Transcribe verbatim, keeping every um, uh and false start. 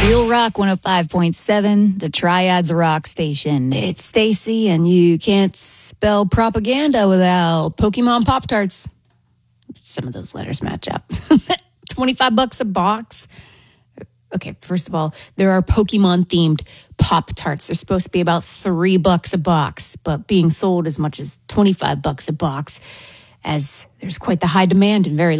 Real Rock one oh five point seven, the Triads Rock Station. It's Stacy, and you can't spell propaganda without Pokemon Pop-Tarts. Some of those letters match up. twenty-five bucks a box. Okay, first of all, there are Pokemon-themed Pop-Tarts. They're supposed to be about three bucks a box, but being sold as much as twenty-five bucks a box, as there's quite the high demand and very